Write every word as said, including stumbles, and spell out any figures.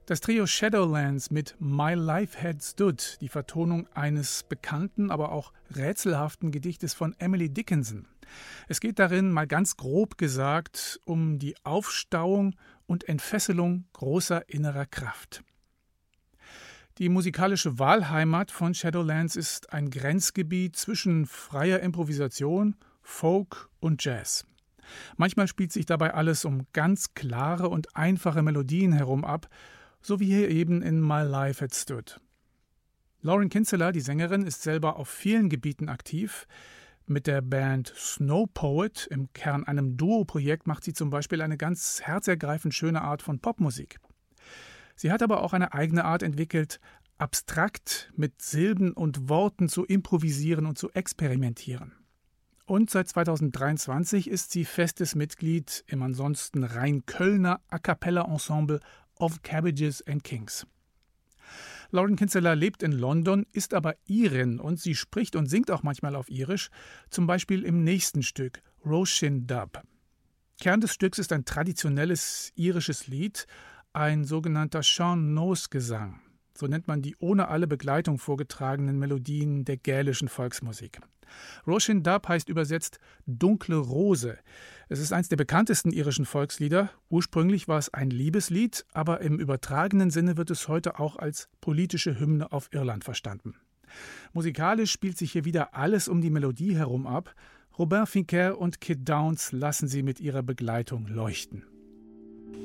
Das Trio Shadowlands mit My Life Had Stood, die Vertonung eines bekannten, aber auch rätselhaften Gedichtes von Emily Dickinson. Es geht darin, mal ganz grob gesagt, um die Aufstauung und Entfesselung großer innerer Kraft. Die musikalische Wahlheimat von Shadowlands ist ein Grenzgebiet zwischen freier Improvisation, Folk und Jazz. Manchmal spielt sich dabei alles um ganz klare und einfache Melodien herum ab, so wie hier eben in My Life Had Stood. Lauren Kinsella, die Sängerin, ist selber auf vielen Gebieten aktiv. Mit der Band Snow Poet, im Kern einem Duo-Projekt, macht sie zum Beispiel eine ganz herzergreifend schöne Art von Popmusik. Sie hat aber auch eine eigene Art entwickelt, abstrakt mit Silben und Worten zu improvisieren und zu experimentieren. Und seit zweitausenddreiundzwanzig ist sie festes Mitglied im ansonsten rein Kölner A-cappella-Ensemble of Cabbages and Kings. Lauren Kinsella lebt in London, ist aber Irin und sie spricht und singt auch manchmal auf Irisch, zum Beispiel im nächsten Stück, Róisín Dubh. Kern des Stücks ist ein traditionelles irisches Lied, ein sogenannter Sean-Nós-Gesang. So nennt man die ohne alle Begleitung vorgetragenen Melodien der gälischen Volksmusik. Róisín Dubh heißt übersetzt »Dunkle Rose«. Es ist eines der bekanntesten irischen Volkslieder. Ursprünglich war es ein Liebeslied, aber im übertragenen Sinne wird es heute auch als politische Hymne auf Irland verstanden. Musikalisch spielt sich hier wieder alles um die Melodie herum ab. Robin Finquer und Kid Downes lassen sie mit ihrer Begleitung leuchten.